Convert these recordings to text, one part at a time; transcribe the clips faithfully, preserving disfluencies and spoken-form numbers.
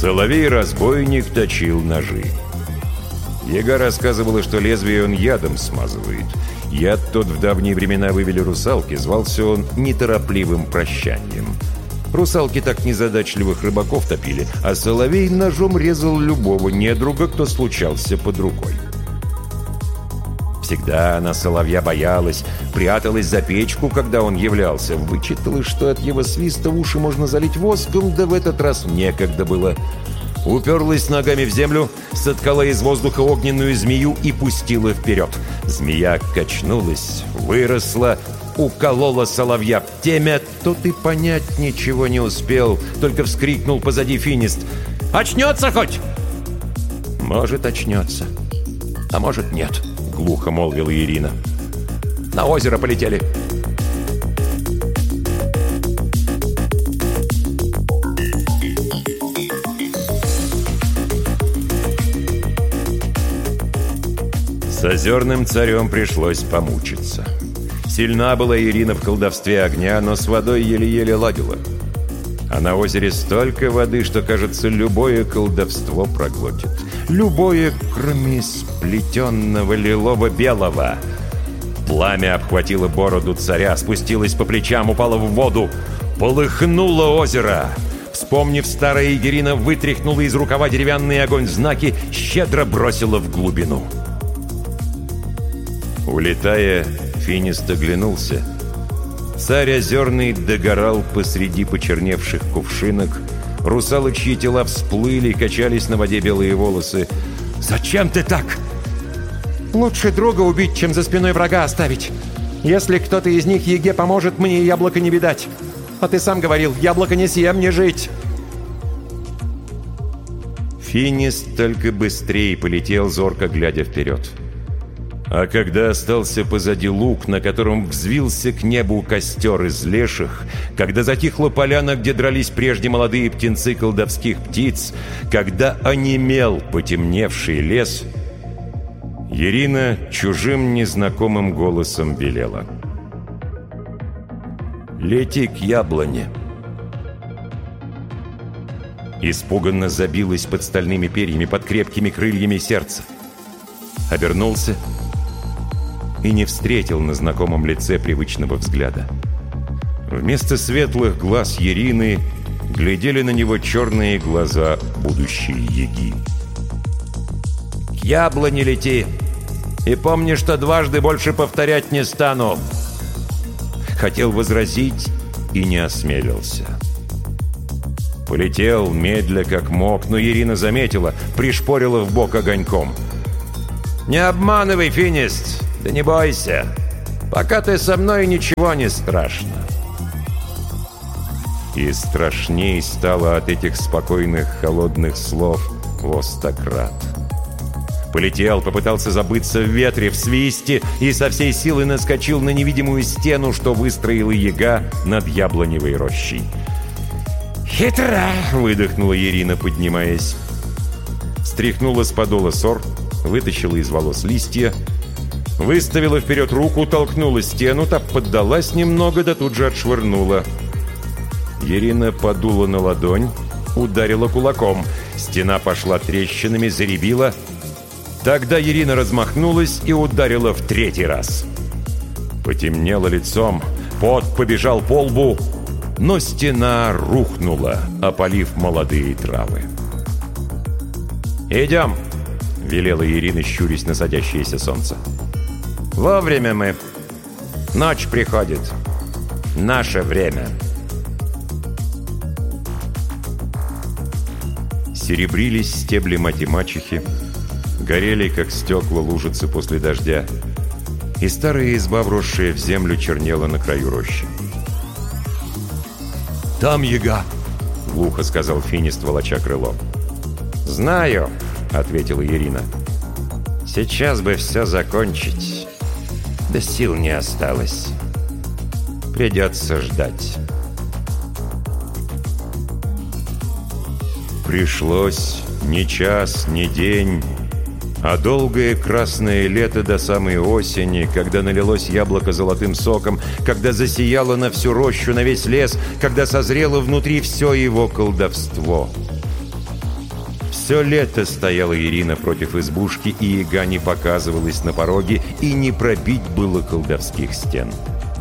Соловей-разбойник точил ножи. Яга рассказывала, что лезвие он ядом смазывает. Яд тот в давние времена вывели русалки, звался он неторопливым прощанием. Русалки так незадачливых рыбаков топили, а соловей ножом резал любого недруга, кто случался под рукой. Всегда она соловья боялась, пряталась за печку, когда он являлся. Вычитала, что от его свиста в уши можно залить воском, да в этот раз некогда было. Уперлась ногами в землю, соткала из воздуха огненную змею и пустила вперед. Змея качнулась, выросла, уколола соловья в темя. Тот и понять ничего не успел, только вскрикнул позади Финист: «Очнется хоть?» «Может, очнется, а может, нет», — глухо молвила Ирина. «На озеро полетели». С озерным царем пришлось помучиться. Сильна была Ирина в колдовстве огня, но с водой еле-еле ладила. А на озере столько воды, что, кажется, любое колдовство проглотит. Любое, кроме сплетенного лилово-белого. Пламя обхватило бороду царя, спустилось по плечам, упало в воду. Полыхнуло озеро. Вспомнив, старая Ирина вытряхнула из рукава деревянный огонь знаки, щедро бросила в глубину. Улетая, Финист оглянулся. Царь озерный догорал посреди почерневших кувшинок. Русалочьи тела всплыли, качались на воде белые волосы. «Зачем ты так?» «Лучше друга убить, чем за спиной врага оставить. Если кто-то из них Яге поможет, мне яблоко не видать. А ты сам говорил, яблоко не съем, не жить». Финист только быстрее полетел, зорко глядя вперед. А когда остался позади луг, на котором взвился к небу костер из леших, когда затихла поляна, где дрались прежде молодые птенцы колдовских птиц, когда онемел потемневший лес, Ирина чужим незнакомым голосом велела: «Лети к яблоне». Испуганно забилось под стальными перьями, под крепкими крыльями сердце. Обернулся и не встретил на знакомом лице привычного взгляда. Вместо светлых глаз Ирины глядели на него черные глаза будущей Яги. «К яблоне лети! И помни, что дважды больше повторять не стану!» Хотел возразить и не осмелился. Полетел медля как мог, но Ирина заметила, пришпорила в бок огоньком. «Не обманывай, Финист! Да не бойся! Пока ты со мной, ничего не страшно!» И страшней стало от этих спокойных, холодных слов во сто крат. Полетел, попытался забыться в ветре, в свисте, и со всей силы наскочил на невидимую стену, что выстроила Яга над яблоневой рощей. «Хитра!» — выдохнула Ирина, поднимаясь. Стряхнула с подола сор, вытащила из волос листья, выставила вперед руку, толкнула стену, та поддалась немного, да тут же отшвырнула. Ирина подула на ладонь, ударила кулаком. Стена пошла трещинами, заребила. Тогда Ирина размахнулась и ударила в третий раз. Потемнело лицом, пот побежал по лбу, но стена рухнула, опалив молодые травы. «Идем!» — велела Ирина, щурясь на садящееся солнце. «Вовремя мы. Ночь приходит. Наше время». Серебрились стебли мати-мачехи, горели, как стекла, лужицы после дождя, и старая изба, вросшая в землю, чернела на краю рощи. «Там Яга!» — глухо сказал Финист, волоча крыло. «Знаю!» — ответила Ирина. «Сейчас бы все закончить. Да сил не осталось. Придется ждать». Пришлось ни час, ни день, а долгое красное лето до самой осени, когда налилось яблоко золотым соком, когда засияло на всю рощу, на весь лес, когда созрело внутри все его колдовство. Все лето стояла Ирина против избушки, и яга не показывалась на пороге, и не пробить было колдовских стен.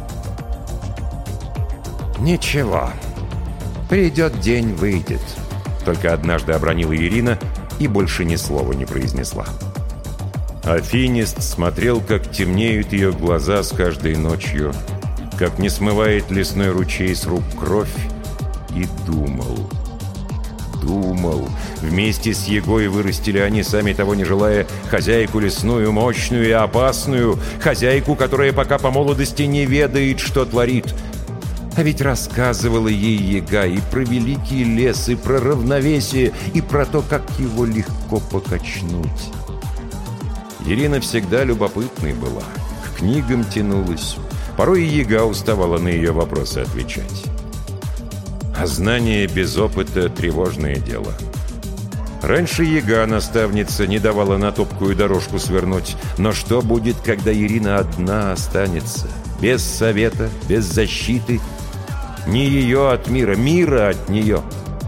«Ничего, придет день, выйдет», — только однажды обронила Ирина и больше ни слова не произнесла. Афинист смотрел, как темнеют ее глаза с каждой ночью, как не смывает лесной ручей с рук кровь, и думал, думал. Вместе с Егой вырастили они, сами того не желая, хозяйку лесную, мощную и опасную, хозяйку, которая пока по молодости не ведает, что творит. А ведь рассказывала ей яга и про великий лес, и про равновесие, и про то, как его легко покачнуть. Ирина всегда любопытной была, к книгам тянулась. Порой и яга уставала на ее вопросы отвечать. А знание без опыта — тревожное дело. Раньше яга, наставница, не давала на топкую дорожку свернуть. Но что будет, когда Ирина одна останется? Без совета, без защиты. Не ее от мира, мира от нее.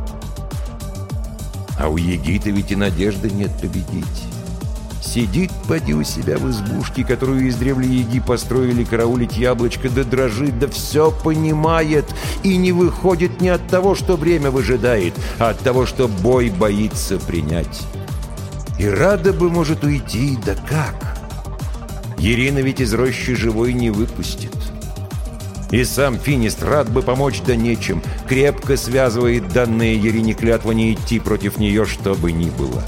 А у яги-то ведь и надежды нет победить. Сидит, поди, у себя в избушке, которую издревле яги построили караулить яблочко, да дрожит, да все понимает, и не выходит не от того, что время выжидает, а от того, что бой боится принять. И рада бы, может, уйти, да как? Ирина ведь из рощи живой не выпустит. И сам Финист рад бы помочь, да нечем, крепко связывает данные Ирине клятва не идти против нее, что бы ни было.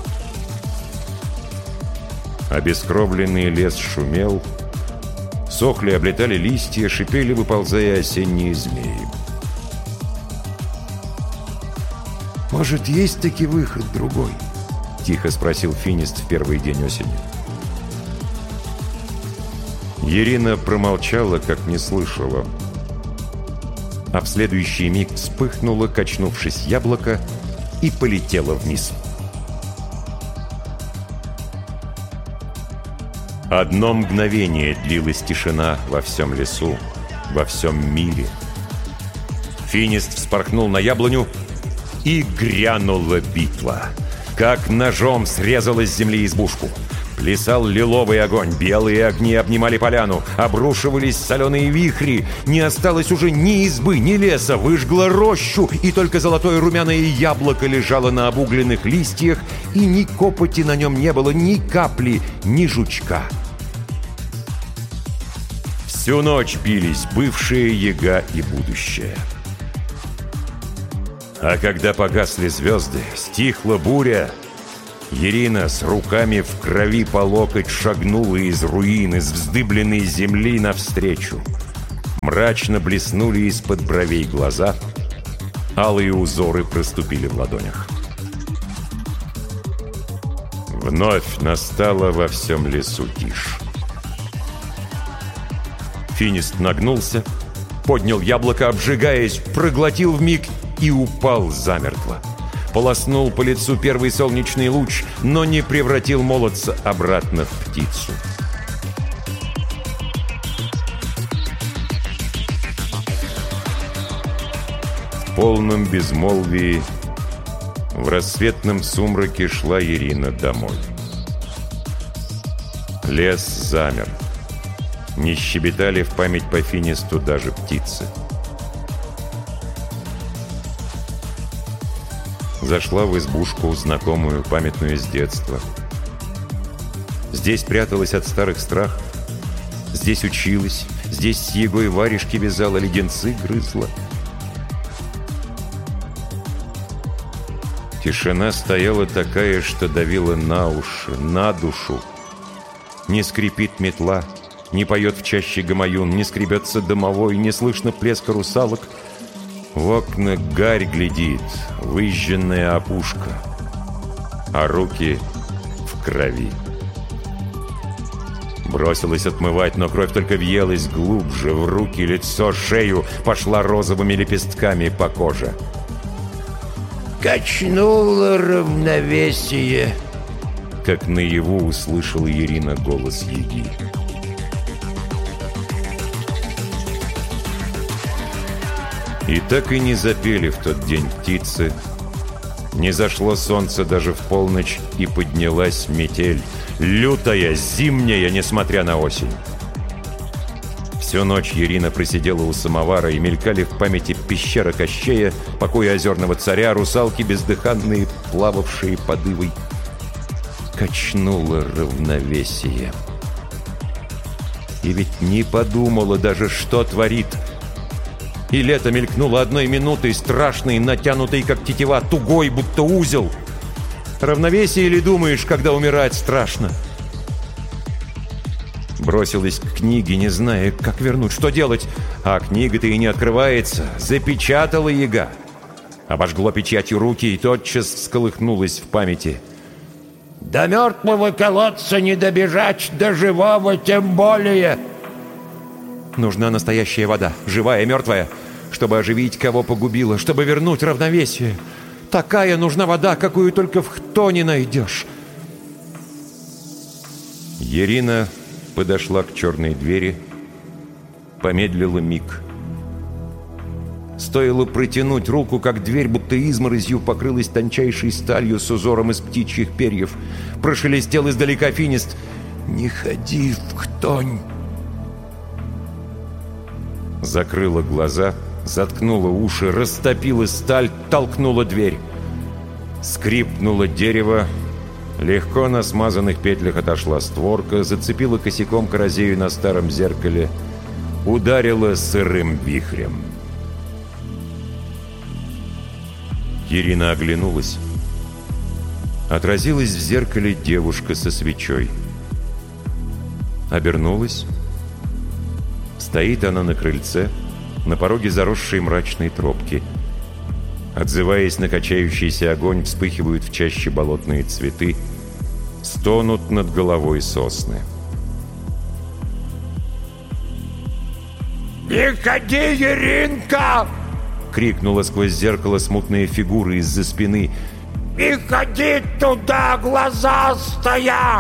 Обескровленный лес шумел, сохли, облетали листья, шипели, выползая осенние змеи. «Может, есть таки выход другой?» — тихо спросил Финист в первый день осени. Ирина промолчала, как не слышала. А в следующий миг вспыхнуло, качнувшись, яблоко, и полетело вниз. Одно мгновение длилась тишина во всем лесу, во всем мире. Финист вспорхнул на яблоню, и грянула битва. Как ножом срезала с земли избушку. Плясал лиловый огонь, белые огни обнимали поляну, обрушивались соленые вихри. Не осталось уже ни избы, ни леса, выжгла рощу, и только золотое румяное яблоко лежало на обугленных листьях, и ни копоти на нем не было, ни капли, ни жучка. Всю ночь бились бывшие яга и будущее. А когда погасли звезды, стихла буря, Ирина с руками в крови по локоть шагнула из руин, из вздыбленной земли навстречу. Мрачно блеснули из-под бровей глаза, алые узоры проступили в ладонях. Вновь настала во всем лесу тишь. Финист нагнулся, поднял яблоко, обжигаясь, проглотил вмиг и упал замертво. Полоснул по лицу первый солнечный луч, но не превратил молодца обратно в птицу. В полном безмолвии, в рассветном сумраке шла Ирина домой. Лес замер. Не щебетали в память по Финисту даже птицы. Зашла в избушку, знакомую, памятную с детства. Здесь пряталась от старых страхов. Здесь училась. Здесь с Егой варежки вязала, леденцы грызла. Тишина стояла такая, что давила на уши, на душу. Не скрипит метла, не поет в чаще гамаюн, не скребется домовой, не слышно плеска русалок. В окна гарь глядит, выжженная опушка, а руки в крови. Бросилась отмывать, но кровь только въелась глубже, в руки, лицо, шею, пошла розовыми лепестками по коже. «Качнуло равновесие», — как наяву услышала Ирина голос яги. И так и не запели в тот день птицы, Не зашло солнце даже в полночь, и поднялась метель. Лютая, зимняя, несмотря на осень. Всю ночь Ирина просидела у самовара, и мелькали в памяти пещера Кощея, покой озерного царя, русалки бездыханные, плававшие под ивой. Качнуло равновесие. И ведь не подумала даже, что творит. И лето мелькнуло одной минутой, страшной, натянутой, как тетива, тугой, будто узел. Равновесие ли думаешь, когда умирать страшно? Бросилась к книге, не зная, как вернуть, что делать. А книга-то и не открывается. Запечатала яга. Обожгло печатью руки, и тотчас всколыхнулась в памяти. До мертвого колодца не добежать, до живого тем более. Нужна настоящая вода, живая, мертвая, чтобы оживить, кого погубила, чтобы вернуть равновесие. Такая нужна вода, какую только в хтоне найдешь. Ирина подошла к черной двери, помедлила миг. Стоило протянуть руку, как дверь будто изморозью покрылась тончайшей сталью с узором из птичьих перьев. Прошелестел издалека финист. «Не ходи в хтонь!» Закрыла глаза, заткнула уши, растопила сталь, толкнула дверь. Скрипнуло дерево. Легко на смазанных петлях отошла створка, зацепила косяком коррозею на старом зеркале, ударила сырым вихрем. Ирина оглянулась. Отразилась в зеркале девушка со свечой. Обернулась. Стоит она на крыльце, на пороге заросшей мрачной тропки. Отзываясь на качающийся огонь, вспыхивают в чаще болотные цветы, стонут над головой сосны. «Не ходи, Иринка!» — крикнула сквозь зеркало смутные фигуры из-за спины. «Не ходи туда, глаза стоя!»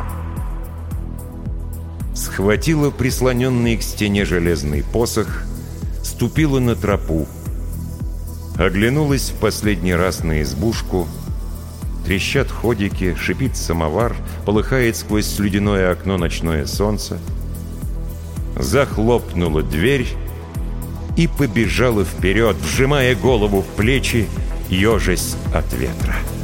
Схватила прислоненный к стене железный посох, ступила на тропу, оглянулась в последний раз на избушку. Трещат ходики, шипит самовар, полыхает сквозь слюдяное окно ночное солнце. Захлопнула дверь и побежала вперед, вжимая голову в плечи, ежась от ветра.